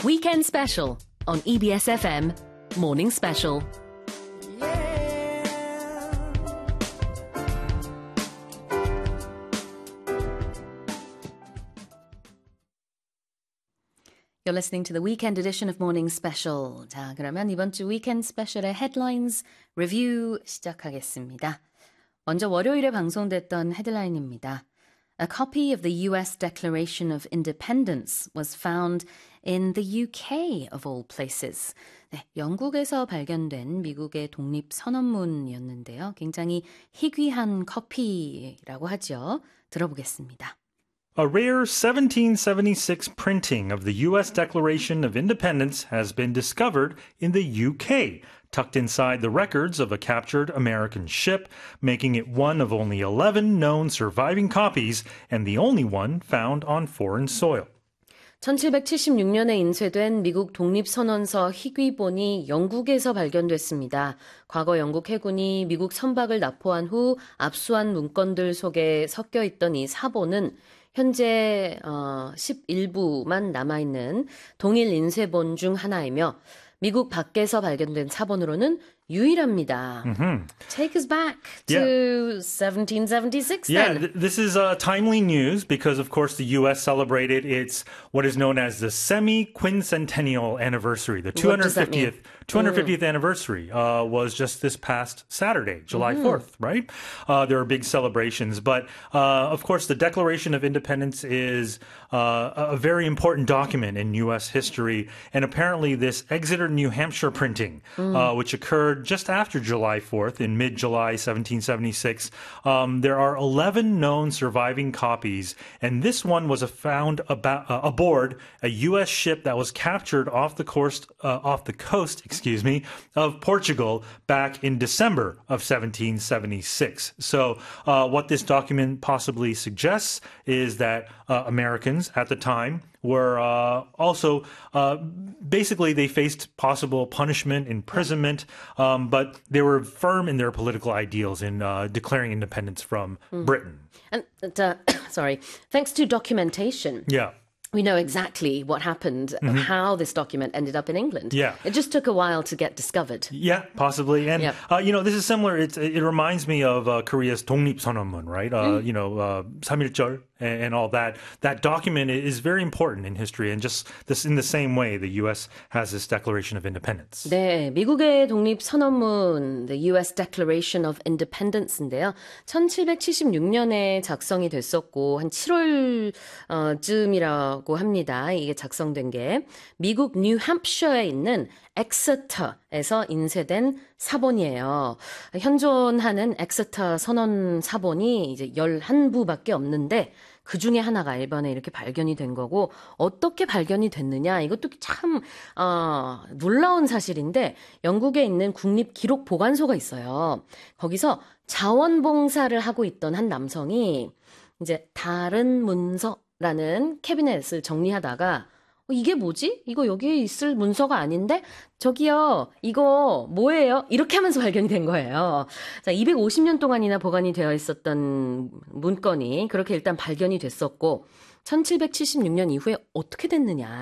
Weekend Special on EBS FM Morning Special. You're listening to the weekend edition of Morning Special. 자, 그러면 이번 주 Weekend Special의 Headlines Review 시작하겠습니다. 먼저 월요일에 방송됐던 헤드라인입니다. A copy of the US Declaration of Independence was found in the UK of all places. 네, 영국에서 발견된 미국의 독립선언문이었는데요. 굉장히 희귀한 커피라고 하죠. 들어보겠습니다. A rare 1776 printing of the U.S. Declaration of Independence has been discovered in the UK, tucked inside the records of a captured American ship, making it one of only 11 known surviving copies and the only one found on foreign soil. 1776년에 인쇄된 미국 독립선언서 희귀본이 영국에서 발견됐습니다. 과거 영국 해군이 미국 선박을 납포한 후 압수한 문건들 속에 섞여 있던 이 사본은 현재 11부만 남아있는 동일 인쇄본 중 하나이며 미국 밖에서 발견된 사본으로는 유일합니다. Mm-hmm. Take us back to 1776 then. Yeah, this is timely news because, of course, the U.S. celebrated its what is known as the semi-quincentennial anniversary. The 250th anniversary was just this past Saturday, July 4th, right? There are big celebrations. But, of course, the Declaration of Independence is a very important document in U.S. history. And apparently this Exeter, New Hampshire printing, which occurred just after July 4th, in mid-July 1776, there are 11 known surviving copies, and this one was found aboard a U.S. ship that was captured off the coast, of Portugal back in December of 1776. So, what this document possibly suggests is that Americans at the time were also basically they faced possible punishment, imprisonment, but they were firm in their political ideals in declaring independence from Britain. And thanks to documentation. Yeah. We know exactly what happened, how this document ended up in England. Yeah. It just took a while to get discovered. Yeah, possibly. And, this is similar. It reminds me of Korea's 독립선언문, right? 3.1절 and all that. That document is very important in history. And just this in the same way, the U.S. has this Declaration of Independence. 네, 미국의 독립선언문, the U.S. Declaration of Independence인데요. 1776년에 작성이 됐었고, 한 7월쯤이라 고 합니다. 이게 작성된 게 미국 뉴햄프셔에 있는 엑서터에서 인쇄된 사본이에요. 현존하는 엑서터 선언 사본이 이제 11부밖에 없는데 그 중에 하나가 일본에 이렇게 발견이 된 거고 어떻게 발견이 됐느냐 이것도 참 놀라운 사실인데 영국에 있는 국립기록보관소가 있어요. 거기서 자원봉사를 하고 있던 한 남성이 이제 다른 문서라는 캐비넷을 정리하다가 이게 뭐지? 이거 여기 있을 문서가 아닌데? 저기요, 이거 뭐예요? 이렇게 하면서 발견이 된 거예요. 자, 250년 동안이나 보관이 되어 있었던 문건이 그렇게 일단 발견이 됐었고 1776년 이후에 어떻게 됐느냐?